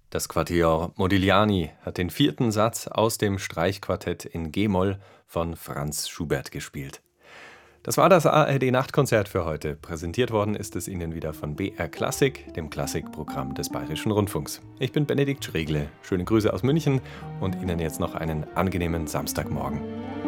Das Quatuor Modigliani hat den vierten Satz aus dem Streichquartett in G-Moll von Franz Schubert gespielt. Das war das ARD-Nachtkonzert für heute. Präsentiert worden ist es Ihnen wieder von BR Klassik, dem Klassikprogramm des Bayerischen Rundfunks. Ich bin Benedikt Schregle. Schöne Grüße aus München und Ihnen jetzt noch einen angenehmen Samstagmorgen.